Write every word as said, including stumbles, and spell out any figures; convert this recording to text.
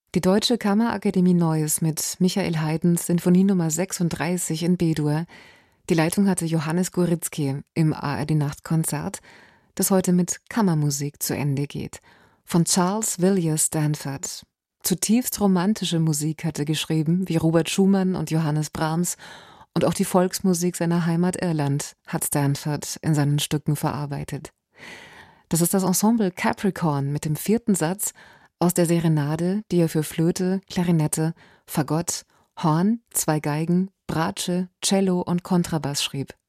Die Deutsche Kammerakademie Neuss mit Michael Haydns Sinfonie Nummer sechsunddreißig in B-Dur. Die Leitung hatte Johannes Goritzky im A R D-Nachtkonzert, das heute mit Kammermusik zu Ende geht. Von Charles Villiers Stanford. Zutiefst romantische Musik hatte geschrieben, wie Robert Schumann und Johannes Brahms, und auch die Volksmusik seiner Heimat Irland hat Stanford in seinen Stücken verarbeitet. Das ist das Ensemble Capricorn mit dem vierten Satz aus der Serenade, die er für Flöte, Klarinette, Fagott, Horn, zwei Geigen, Bratsche, Cello und Kontrabass schrieb.